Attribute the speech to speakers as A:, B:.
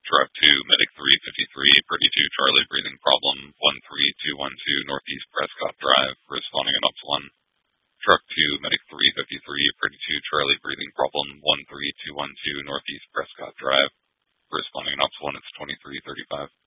A: Truck 2, Medic 353, Pretty 2, Charlie, breathing problem, 13212 Northeast Prescott Drive, responding on Ops 1. Truck 2, Medic 353, Pretty 2, Charlie, breathing problem, 13212 Northeast Prescott Drive, responding on Ops 1, it's 2335.